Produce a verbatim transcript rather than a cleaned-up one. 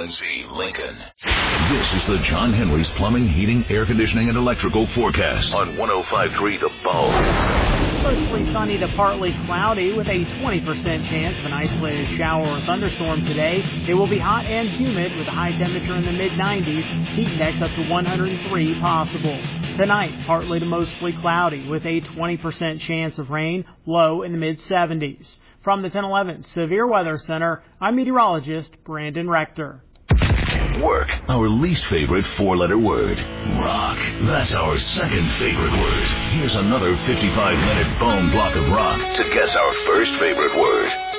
N Z Lincoln. This is the John Henry's Plumbing, Heating, Air Conditioning, and Electrical forecast on one oh five point three The Bone. Mostly sunny to partly cloudy with a twenty percent chance of an isolated shower or thunderstorm today. It will be hot and humid with a high temperature in the mid nineties. Heat index up to one hundred three possible. Tonight, partly to mostly cloudy with a twenty percent chance of rain, low in the mid seventies. From the ten eleven Severe Weather Center, I'm meteorologist Brandon Rector. Work, our least favorite four-letter word. Rock, that's our second favorite word. Here's another fifty-five minute bone block of rock to guess our first favorite word.